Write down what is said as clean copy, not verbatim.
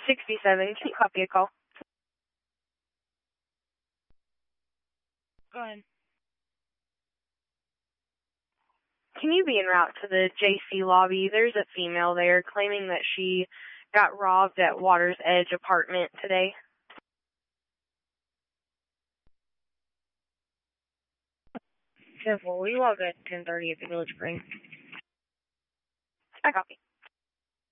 67. Can you copy a call? Go ahead. Can you be en route to the JC lobby? There's a female there claiming that she got robbed at Water's Edge apartment today. Simple. We log at 10:30 at the Village Green. I copy.